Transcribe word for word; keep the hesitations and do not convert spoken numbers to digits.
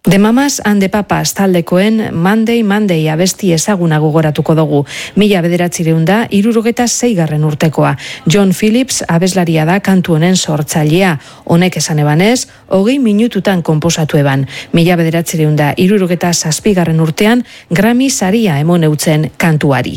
De Mamas and the Papas taldekoen Monday Monday abesti ezaguna gogoratuko dugu. Mila bederatzireun da, hirurogeta seigarren urtekoa. John Phillips abeslaria da kantu honen sortzailea. Honek esan ebanez, hogei minututan konposatu eban. Mila bederatzireun da, hirurogeta zazpigarren urtean, Grammy saria emon eutzen kantuari.